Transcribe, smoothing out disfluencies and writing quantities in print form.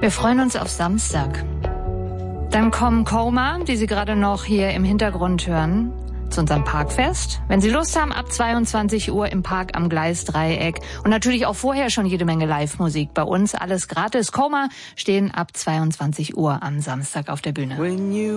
Wir freuen uns auf Samstag. Dann kommen Coma, die Sie gerade noch hier im Hintergrund hören, zu unserem Parkfest. Wenn Sie Lust haben, ab 22 Uhr im Park am Gleisdreieck. Und natürlich auch vorher schon jede Menge Live-Musik. Bei uns alles gratis. Coma stehen ab 22 Uhr am Samstag auf der Bühne.